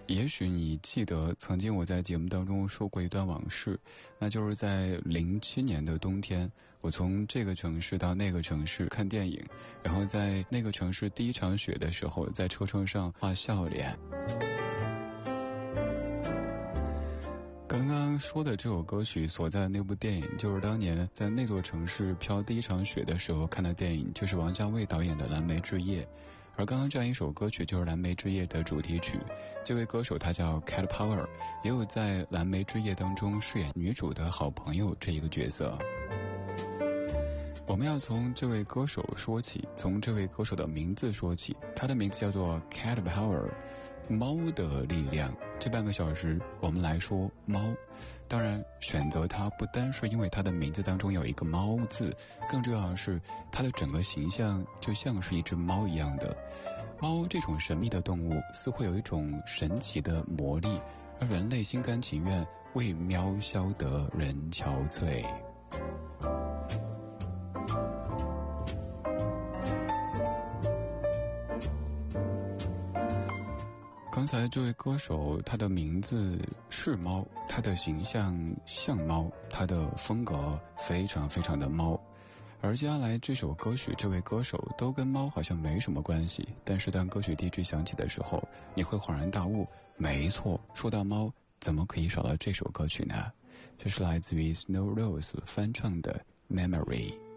也许你记得曾经我在节目当中说过一段往事，那就是在07年的冬天，我从这个城市到那个城市看电影，然后在那个城市第一场雪的时候，在车窗上画笑脸。刚刚说的这首歌曲所在的那部电影，就是当年在那座城市飘第一场雪的时候看的电影，就是王家卫导演的《蓝莓之夜》。而刚刚这样一首歌曲就是《蓝莓之夜》的主题曲，这位歌手他叫 Cat Power， 也有在《蓝莓之夜》当中饰演女主的好朋友这一个角色。我们要从这位歌手说起，从这位歌手的名字说起，他的名字叫做 Cat Power， 猫的力量。这半个小时我们来说猫，当然选择它不单是因为它的名字当中有一个猫字，更重要的是它的整个形象就像是一只猫一样的。猫这种神秘的动物似乎有一种神奇的魔力，而人类心甘情愿为喵消得人憔悴。刚才这位歌手他的名字是猫，他的形象像猫，他的风格非常非常的猫。而接下来这首歌曲这位歌手都跟猫好像没什么关系，但是当歌曲第一句响起的时候，你会恍然大悟，没错，说到猫怎么可以少了这首歌曲呢？这是来自于 Snow Rose 翻唱的 Memory。